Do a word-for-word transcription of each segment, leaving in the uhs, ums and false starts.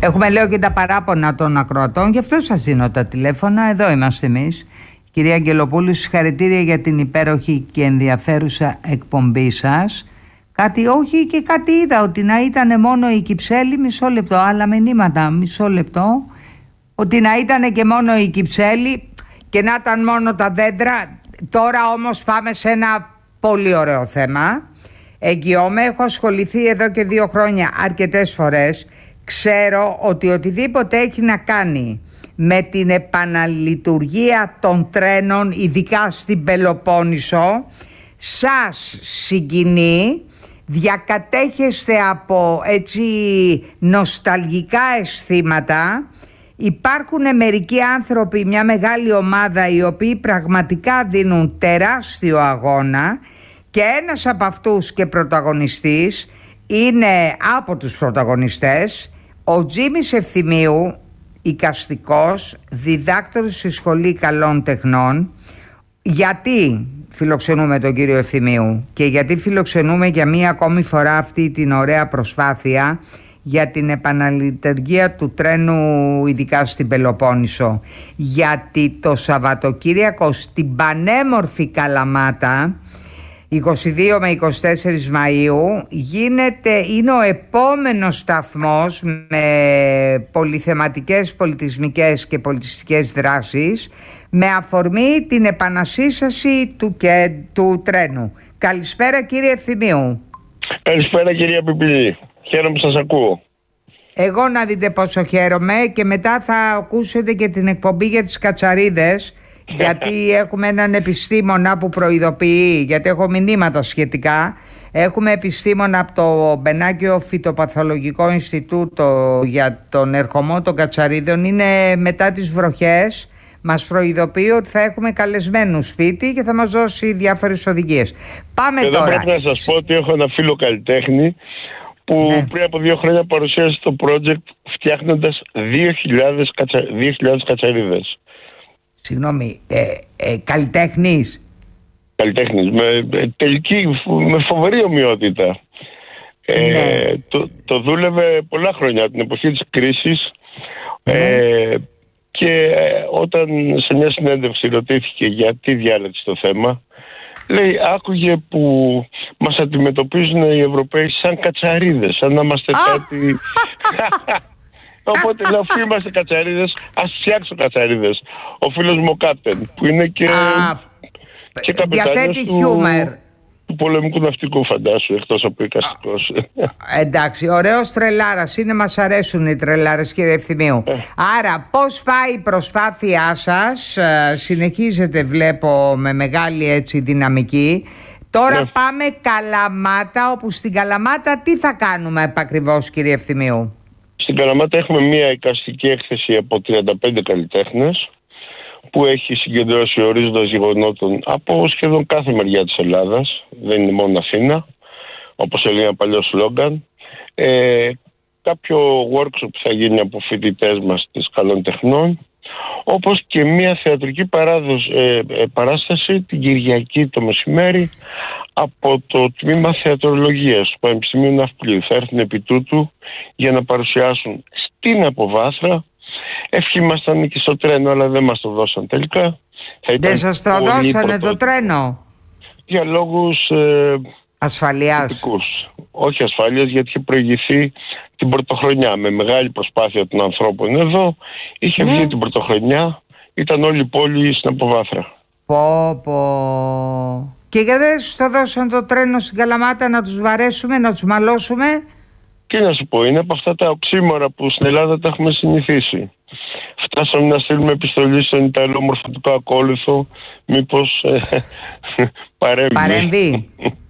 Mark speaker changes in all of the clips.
Speaker 1: Έχουμε, λέω, και τα παράπονα των ακροατών, γι' αυτό σας δίνω τα τηλέφωνα. Εδώ είμαστε εμείς. Κυρία Αγγελοπούλου, συγχαρητήρια για την υπέροχη και ενδιαφέρουσα εκπομπή σας. Κάτι, όχι, και κάτι είδα, ότι να ήταν μόνο η Κυψέλη, μισό λεπτό, άλλα μηνύματα, μισό λεπτό, ότι να ήταν και μόνο η Κυψέλη και να ήταν μόνο τα δέντρα. Τώρα όμως πάμε σε ένα πολύ ωραίο θέμα. Εγγυώμαι, έχω ασχοληθεί εδώ και δύο χρόνια αρκετές φορές. Ξέρω ότι οτιδήποτε έχει να κάνει με την επαναλειτουργία των τρένων, ειδικά στην Πελοπόννησο, σας συγκινεί, διακατέχεστε από έτσι νοσταλγικά αισθήματα. Υπάρχουν μερικοί άνθρωποι, μια μεγάλη ομάδα, οι οποίοι πραγματικά δίνουν τεράστιο αγώνα, και ένας από αυτούς και πρωταγωνιστής είναι, από τους πρωταγωνιστές, ο Τζίμις Ευθυμίου, εικαστικός, διδάκτορος στη Σχολή Καλών Τεχνών. Γιατί φιλοξενούμε τον κύριο Ευθυμίου και γιατί φιλοξενούμε για μία ακόμη φορά αυτή την ωραία προσπάθεια για την επαναλειτουργία του τρένου, ειδικά στην Πελοπόννησο? Γιατί το Σαββατοκύριακο στην πανέμορφη Καλαμάτα, είκοσι δύο με είκοσι τέσσερις Μαΐου, γίνεται, είναι ο επόμενος σταθμός με πολυθεματικές, πολιτισμικές και πολιτιστικές δράσεις, με αφορμή την επανασύσταση του, και, του τρένου. Καλησπέρα, κύριε Ευθυμίου.
Speaker 2: Καλησπέρα, κυρία Πιπηλή. Χαίρομαι που σας ακούω.
Speaker 1: Εγώ να δείτε πόσο χαίρομαι, και μετά θα ακούσετε και την εκπομπή για τις κατσαρίδες, γιατί έχουμε έναν επιστήμονα που προειδοποιεί, γιατί έχω μηνύματα σχετικά. Έχουμε επιστήμονα από το Μπενάκιο Φυτοπαθολογικό Ινστιτούτο για τον ερχομό των κατσαρίδων. Είναι μετά τις βροχές. Μας προειδοποιεί ότι θα έχουμε καλεσμένους σπίτι και θα μας δώσει διάφορες οδηγίες. Πάμε
Speaker 2: Εδώ
Speaker 1: τώρα.
Speaker 2: πρέπει να σας πω ότι έχω ένα φίλο καλλιτέχνη που ναι. πριν από δύο χρόνια παρουσίασε το project φτιάχνοντας δύο χιλιάδες, κατσα... δύο χιλιάδες κατσαρίδες.
Speaker 1: Συγγνώμη, ε, ε, καλλιτέχνης.
Speaker 2: Καλλιτέχνης, με τελική, με φοβερή ομοιότητα. Ναι. Ε, το, το δούλευε πολλά χρόνια, την εποχή της κρίσης. Ναι. Ε, και όταν σε μια συνέντευξη ρωτήθηκε γιατί διάλεξε το θέμα, λέει, άκουγε που μας αντιμετωπίζουν οι Ευρωπαίοι σαν κατσαρίδες, σαν να είμαστε κάτι... Οπότε λέω, αφού είμαστε κατσαρίδες, ας φτιάξω κατσαρίδες. Ο φίλος μου ο Κάπτεν, που είναι και, και καπετάνιος του, του πολεμικού ναυτικού, φαντάσου, εκτός από εικαστικός.
Speaker 1: Εντάξει, ωραίος τρελάρας είναι, μας αρέσουν οι τρελάρες, κύριε Ευθυμίου. Ε. Άρα, πώς πάει η προσπάθειά σας? Συνεχίζετε, βλέπω, με μεγάλη έτσι δυναμική. Τώρα ναι. πάμε Καλαμάτα, όπου στην Καλαμάτα τι θα κάνουμε επακριβώς, κύριε Ευθυμίου?
Speaker 2: Στην Καλαμάτα έχουμε μια εικαστική έκθεση από τριάντα πέντε καλλιτέχνες που έχει συγκεντρώσει ορίζοντας γεγονότων από σχεδόν κάθε μεριά της Ελλάδας. Δεν είναι μόνο Αθήνα, όπως έλεγε ένα παλιό σλόγγαν. Ε, κάποιο workshop θα γίνει από φοιτητές μας της Καλών Τεχνών, όπως και μια θεατρική παράδοση, ε, ε, παράσταση την Κυριακή το μεσημέρι από το τμήμα θεατρολογίας του Πανεπιστημίου Ναυπλίου. Θα έρθουν επί τούτου για να παρουσιάσουν στην Αποβάθρα. Ευχήμασταν και στο τρένο, αλλά δεν μας το δώσαν τελικά.
Speaker 1: Δεν σας το δώσανε το τρένο?
Speaker 2: Για λόγους ε,
Speaker 1: ασφαλείας.
Speaker 2: Τυπικούς. Όχι ασφαλείας, γιατί είχε προηγηθεί την πρωτοχρονιά με μεγάλη προσπάθεια των ανθρώπων εδώ. Είχε ναι. βγει την πρωτοχρονιά, ήταν όλη η πόλη στην Αποβάθρα.
Speaker 1: Πω πω. Και γιατί δεν σου το δώσαν το τρένο στην Καλαμάτα να τους βαρέσουμε, να τους μαλώσουμε?
Speaker 2: Τι να σου πω, είναι από αυτά τα οξύμορα που στην Ελλάδα τα έχουμε συνηθίσει. Φτάσαμε να στείλουμε επιστολή στον Ιταλό μορφωτικό ακόλουθο, μήπως ε, παρέμβει.
Speaker 1: Παρέμβει.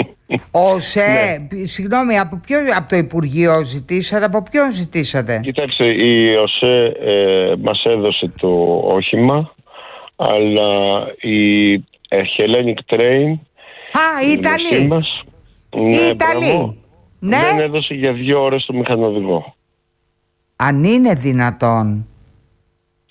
Speaker 1: Ο ΣΕ, ναι. Συγγνώμη, από, ποιο, από το Υπουργείο ζητήσατε, από ποιον ζητήσατε?
Speaker 2: Κοιτάξτε, η ΟΣΕ ε, μας έδωσε το όχημα, αλλά η ε, Hellenic Train,
Speaker 1: Α, η Ιταλή.
Speaker 2: Μας,
Speaker 1: η
Speaker 2: ναι,
Speaker 1: Ιταλή. Ναι.
Speaker 2: Δεν έδωσε για δύο ώρες το μηχανοδηγό.
Speaker 1: Αν είναι δυνατόν.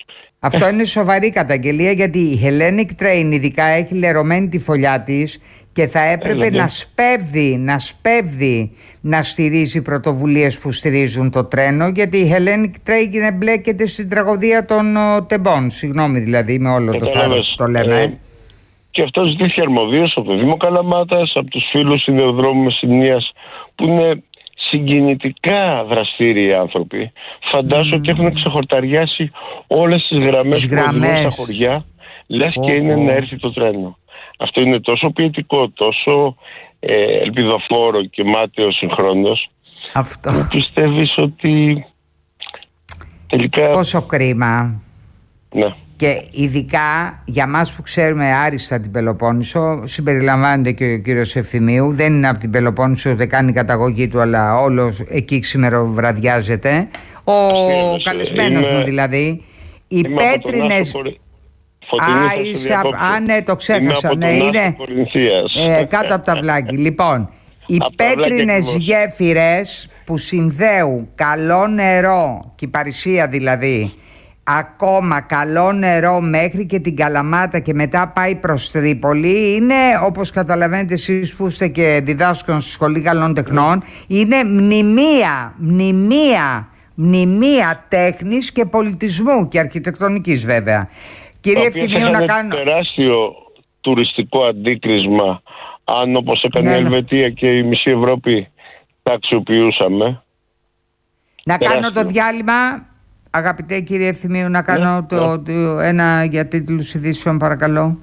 Speaker 1: Αυτό είναι σοβαρή καταγγελία, γιατί η Hellenic Train ειδικά έχει λερωμένη τη φωλιά της και θα έπρεπε
Speaker 2: Έλα,
Speaker 1: να σπέβδει, να σπέβδει να στηρίζει πρωτοβουλίες που στηρίζουν το τρένο, γιατί η Hellenic Train εμπλέκεται στην τραγωδία των ο, τεμπών. Συγγνώμη δηλαδή, με όλο το θάρρος το λέμε.
Speaker 2: Ε, και αυτό ζητήθηκε αρμοδίως από το Δήμο Καλαμάτας, από τους φίλους Σιδηροδρόμου Μεσσηνίας, που είναι συγκινητικά δραστήριοι άνθρωποι. Φαντάζομαι mm. ότι έχουν ξεχορταριάσει όλες τις γραμμές που οδηγούν στα χωριά, λες oh, και είναι oh. να έρθει το τρένο. Αυτό είναι τόσο ποιητικό, τόσο ε, ελπιδοφόρο και μάταιο συγχρόνως.
Speaker 1: Αυτό.
Speaker 2: Που πιστεύεις ότι τελικά...
Speaker 1: Πόσο κρίμα.
Speaker 2: Ναι.
Speaker 1: Και ειδικά για μας που ξέρουμε άριστα την Πελοπόννησο, συμπεριλαμβάνεται και ο κύριος Ευθυμίου, δεν είναι από την Πελοπόννησο, δεν κάνει καταγωγή του, αλλά όλος εκεί ξημεροβραδιάζεται. Ο
Speaker 2: Αστιένος,
Speaker 1: καλεσμένος είμαι, μου δηλαδή. Οι πέτρινες... Α, είσαι, α, ναι, το ξέχασα. Ναι, είναι ε, κάτω από τα βλάκη. Λοιπόν, οι πέτρινες γέφυρες που συνδέουν καλό νερό, Κυπαρισία δηλαδή, ακόμα καλό νερό μέχρι και την Καλαμάτα και μετά πάει προς Τρίπολη, είναι, όπως καταλαβαίνετε εσείς που είστε και διδάσκων στη Σχολή Καλών Τεχνών, είναι μνημεία, μνημεία, μνημεία τέχνης και πολιτισμού και αρχιτεκτονικής βέβαια. Κύριε Ευθυμίου, να κάνω
Speaker 2: τεράστιο τουριστικό αντίκρισμα αν, όπως έκανε ναι, η Ελβετία και η μισή Ευρώπη, τα αξιοποιούσαμε. Να
Speaker 1: τεράστιο. Κάνω το διάλειμμα, αγαπητέ κύριε Ευθυμίου, να κάνω ναι, το, ναι. το ένα για τίτλους ειδήσεων, παρακαλώ.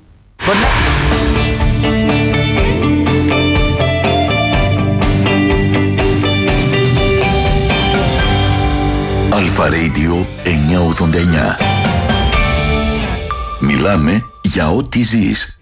Speaker 3: Αλφα Radio εννιακόσια ογδόντα εννιά. Μιλάμε για ό,τι ζεις.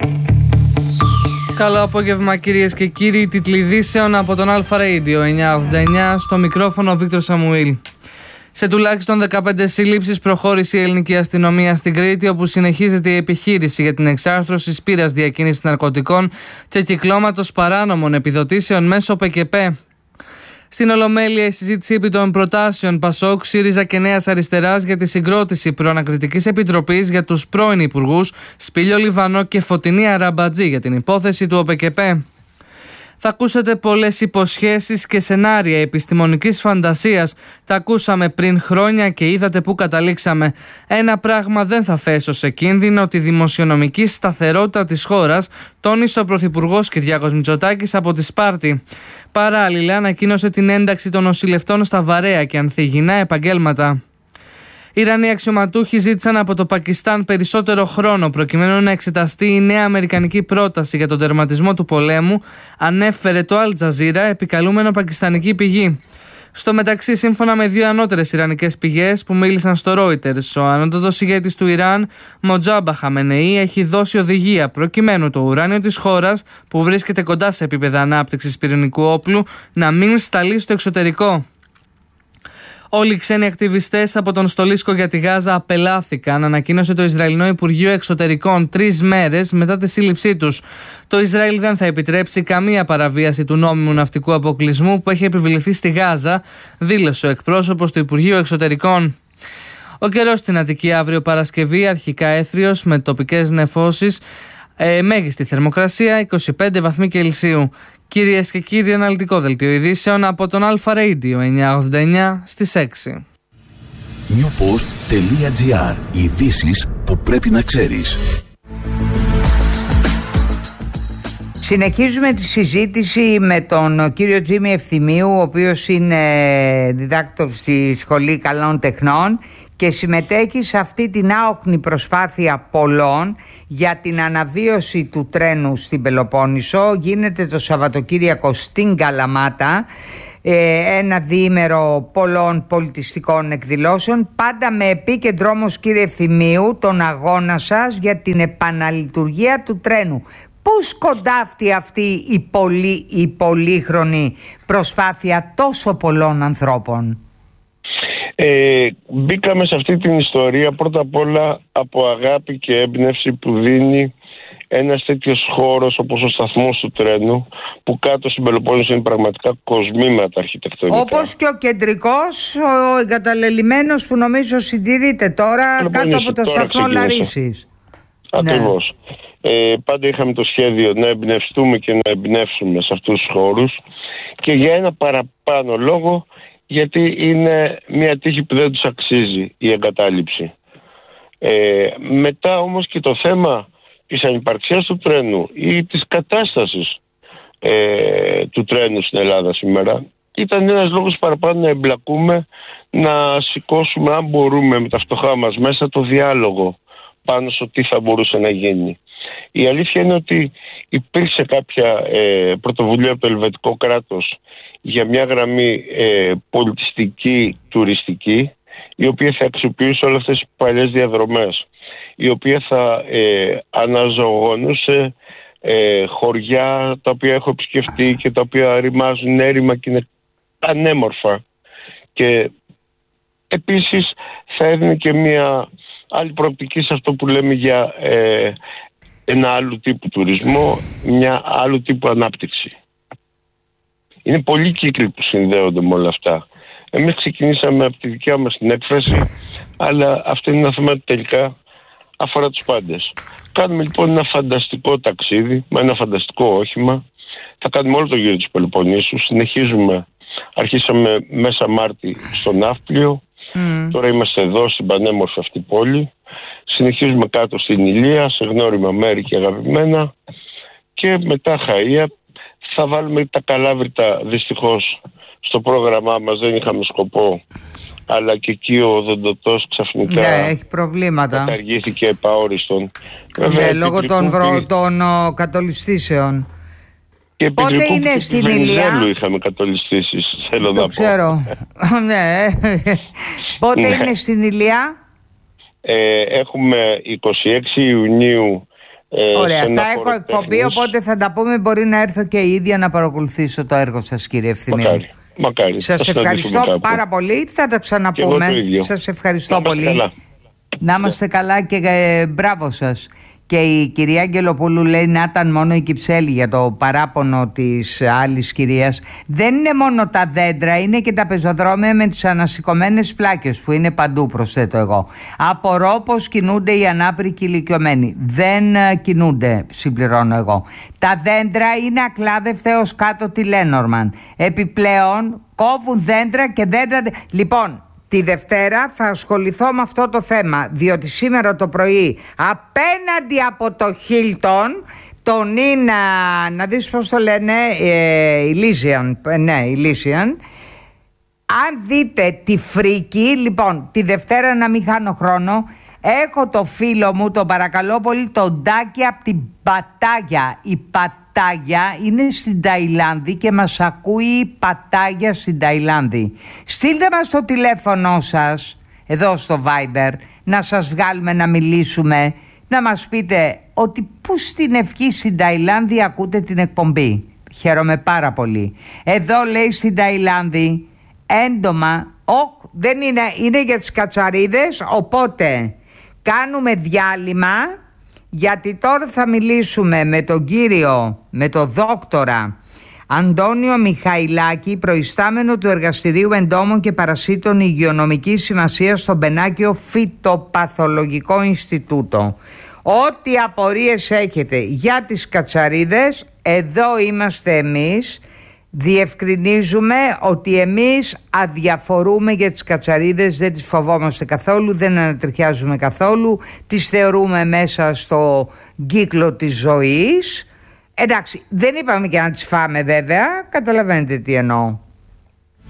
Speaker 4: Καλό απόγευμα κυρίες και κύριοι, τίτλοι ειδήσεων από τον Αλφα Radio εννιακόσια ογδόντα εννιά, στο μικρόφωνο ο Βίκτορ Σαμουήλ. Σε τουλάχιστον δεκαπέντε συλλήψεις προχώρησε η ελληνική αστυνομία στην Κρήτη, όπου συνεχίζεται η επιχείρηση για την εξάρθρωση σπήρας διακίνησης ναρκωτικών και κυκλώματος παράνομων επιδοτήσεων μέσω ΠΚΠ. Στην Ολομέλεια η συζήτηση επί των προτάσεων ΠΑΣΟΚ, ΣΥΡΙΖΑ και Νέας Αριστεράς για τη συγκρότηση προανακριτικής επιτροπής για τους πρώην υπουργούς Σπύλιο Λιβανό και Φωτεινή Αραμπατζή για την υπόθεση του ΟΠΚΠ. Θα ακούσετε πολλές υποσχέσεις και σενάρια επιστημονικής φαντασίας. Τα ακούσαμε πριν χρόνια και είδατε πού καταλήξαμε. Ένα πράγμα δεν θα θέσω σε κίνδυνο, τη δημοσιονομική σταθερότητα της χώρας, τόνισε ο Πρωθυπουργός Κυριάκος Μητσοτάκης από τη Σπάρτη. Παράλληλα, ανακοίνωσε την ένταξη των νοσηλευτών στα βαρέα και ανθυγιεινά επαγγέλματα. Οι Ιρανοί αξιωματούχοι ζήτησαν από το Πακιστάν περισσότερο χρόνο προκειμένου να εξεταστεί η νέα αμερικανική πρόταση για τον τερματισμό του πολέμου, ανέφερε το Al Jazeera, επικαλούμενο πακιστανική πηγή. Στο μεταξύ, σύμφωνα με δύο ανώτερες ιρανικές πηγές που μίλησαν στο Reuters, ο ανώτατος ηγέτης του Ιράν, Μοτζάμπα Χαμενεή, έχει δώσει οδηγία προκειμένου το ουράνιο της χώρας, που βρίσκεται κοντά σε επίπεδα ανάπτυξης πυρηνικού όπλου, να μην σταλεί στο εξωτερικό. Όλοι οι ξένοι ακτιβιστές από τον στολίσκο για τη Γάζα απελάθηκαν, ανακοίνωσε το Ισραηλινό Υπουργείο Εξωτερικών τρεις μέρες μετά τη σύλληψή τους. Το Ισραήλ δεν θα επιτρέψει καμία παραβίαση του νόμιμου ναυτικού αποκλεισμού που έχει επιβληθεί στη Γάζα, δήλωσε ο εκπρόσωπος του Υπουργείου Εξωτερικών. Ο καιρός στην Αττική αύριο Παρασκευή, αρχικά έθριος με τοπικές νεφώσεις, ε, μέγιστη θερμοκρασία είκοσι πέντε βαθμοί Κελσίου. Κυρίες και κύριοι, αναλυτικό δελτίο ειδήσεων από τον Αλφα Radio εννιακόσια ογδόντα εννιά στις έξι.
Speaker 3: newpost τελεία gr. Ειδήσεις που πρέπει να ξέρεις.
Speaker 1: Συνεχίζουμε τη συζήτηση με τον κύριο Τζίμι Ευθυμίου, ο οποίος είναι διδάκτορ στη Σχολή Καλών Τεχνών και συμμετέχει σε αυτή την άοκνη προσπάθεια πολλών για την αναβίωση του τρένου στην Πελοπόννησο. Γίνεται το Σαββατοκύριακο στην Καλαμάτα, ένα διήμερο πολλών πολιτιστικών εκδηλώσεων, πάντα με επίκεντρο όμως, κύριε Ευθυμίου, τον αγώνα σας για την επαναλειτουργία του τρένου. Πού σκοντάφτει αυτή η, πολυ, η πολύχρονη προσπάθεια τόσο πολλών ανθρώπων?
Speaker 2: Ε, μπήκαμε σε αυτή την ιστορία πρώτα απ' όλα από αγάπη και έμπνευση που δίνει ένας τέτοιος χώρος όπως ο σταθμός του τρένου, που κάτω στην Πελοπόννησο είναι πραγματικά κοσμήματα αρχιτεκτονικά.
Speaker 1: Όπως και ο κεντρικός, ο εγκαταλελειμμένος που νομίζω συντηρείται τώρα κάτω από το σταθμό Λαρίσης.
Speaker 2: Ακριβώς. Ε, πάντα είχαμε το σχέδιο να εμπνευστούμε και να εμπνεύσουμε σε αυτούς τους χώρους, και για ένα παραπάνω λόγο, γιατί είναι μια τύχη που δεν τους αξίζει η εγκατάλειψη. Ε, μετά όμως και το θέμα της ανυπαρξίας του τρένου ή της κατάστασης ε, του τρένου στην Ελλάδα σήμερα ήταν ένας λόγος παραπάνω να εμπλακούμε, να σηκώσουμε, αν μπορούμε, με τα φτωχά μας μέσα το διάλογο πάνω στο τι θα μπορούσε να γίνει. Η αλήθεια είναι ότι υπήρξε κάποια ε, πρωτοβουλία από το ελβετικό κράτος για μια γραμμή ε, πολιτιστική, τουριστική, η οποία θα αξιοποιήσει όλες αυτές τις παλιές διαδρομές, η οποία θα ε, αναζωογονούσε ε, χωριά τα οποία έχω επισκεφτεί και τα οποία ρημάζουν έρημα και είναι ανέμορφα, και επίσης θα έδινε και μια άλλη προοπτική σε αυτό που λέμε για ε, ένα άλλο τύπου τουρισμό, μια άλλου τύπου ανάπτυξη. Είναι πολλοί κύκλοι που συνδέονται με όλα αυτά. Εμείς ξεκινήσαμε από τη δικιά μας την έκφραση, αλλά αυτό είναι ένα θέμα που τελικά αφορά τους πάντες. Κάνουμε λοιπόν ένα φανταστικό ταξίδι, με ένα φανταστικό όχημα. Θα κάνουμε όλο το γύρο της Πελοποννήσου. Συνεχίζουμε, αρχίσαμε μέσα Μάρτη στο Ναύπλιο. Mm. Τώρα είμαστε εδώ στην πανέμορφη αυτή πόλη. Συνεχίζουμε κάτω στην Ηλία, σε γνώριμα μέρη και αγαπημένα. Και μετά Χαΐα. Θα βάλουμε τα Καλάβρητα, δυστυχώς στο πρόγραμμά μας δεν είχαμε σκοπό, αλλά και εκεί ο οδοντοτός ξαφνικά
Speaker 1: ναι, έχει προβλήματα.
Speaker 2: Καταργήθηκε επαόριστον.
Speaker 1: Ναι, λόγω των, βρο... των ο, κατολιστήσεων.
Speaker 2: Και
Speaker 1: πότε είναι στην Ηλία?
Speaker 2: Είχαμε κατολιστήσεις, θέλω
Speaker 1: το
Speaker 2: να πω.
Speaker 1: ξέρω. Ναι. Πότε ναι. είναι στην Ηλία?
Speaker 2: Ε, έχουμε είκοσι έξι Ιουνίου. Ε,
Speaker 1: Ωραία, θα έχω εκπομπή, οπότε θα τα πούμε. Μπορεί να έρθω και η ίδια να παρακολουθήσω το έργο σας, κύριε Ευθυμίου.
Speaker 2: Μακάρι, μακάρι.
Speaker 1: Σας ευχαριστώ πάρα πολύ. Θα τα ξαναπούμε. Σας ευχαριστώ να πολύ. Καλά. Να είμαστε καλά και ε, μπράβο σας. Και η κυρία Αγγελοπούλου λέει να ήταν μόνο η Κυψέλη για το παράπονο της άλλης κυρίας. Δεν είναι μόνο τα δέντρα, είναι και τα πεζοδρόμια με τις ανασηκωμένες πλάκες που είναι παντού, προσθέτω εγώ. Απορώ πως κινούνται οι ανάπηροι και οι ηλικιωμένοι. Δεν κινούνται, συμπληρώνω εγώ. Τα δέντρα είναι ακλάδευτα έως κάτω τη Λένορμαν. Επιπλέον κόβουν δέντρα και δέντρα... Λοιπόν... Τη Δευτέρα θα ασχοληθώ με αυτό το θέμα, διότι σήμερα το πρωί απέναντι από το Χίλτον, τον είναι, να δεις πώς το λένε, ε, Elysian, ναι, Elysian. Αν δείτε τη φρίκη, λοιπόν, τη Δευτέρα, να μην χάνω χρόνο, έχω το φίλο μου, τον παρακαλώ πολύ, τον Ντάκη από την Πατάγια. Η Πατάγια είναι στην Ταϊλάνδη και μας ακούει η Πατάγια στην Ταϊλάνδη. Στείλτε μας το τηλέφωνο σας, εδώ στο Viber, να σας βγάλουμε να μιλήσουμε, να μας πείτε ότι πού στην ευχή στην Ταϊλάνδη ακούτε την εκπομπή. Χαίρομαι πάρα πολύ. Εδώ λέει στην Ταϊλάνδη έντομα, όχι, δεν είναι, είναι για τις κατσαρίδες, οπότε κάνουμε διάλειμμα, γιατί τώρα θα μιλήσουμε με τον κύριο, με τον δόκτορα Αντώνιο Μιχαηλάκη, προϊστάμενο του Εργαστηρίου Εντόμων και Παρασίτων Υγειονομικής Σημασίας στο Μπενάκιο Φυτοπαθολογικό Ινστιτούτο. Ό,τι απορίες έχετε για τις κατσαρίδες, εδώ είμαστε εμείς. Διευκρινίζουμε ότι εμείς αδιαφορούμε για τις κατσαρίδες, δεν τις φοβόμαστε καθόλου, δεν ανατριχιάζουμε καθόλου, τις θεωρούμε μέσα στο κύκλο της ζωής. Εντάξει, δεν είπαμε και να τις φάμε βέβαια, καταλαβαίνετε τι εννοώ.